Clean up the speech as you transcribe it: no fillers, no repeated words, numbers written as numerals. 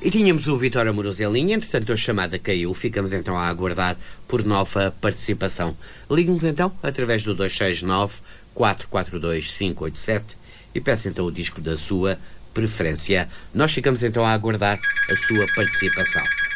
E tínhamos o Vítor Amoroso em linha, entretanto a chamada caiu. Ficamos então a aguardar por nova participação. Ligue-nos então através do 269-442-587 e peça então o disco da sua preferência. Nós ficamos então a aguardar a sua participação.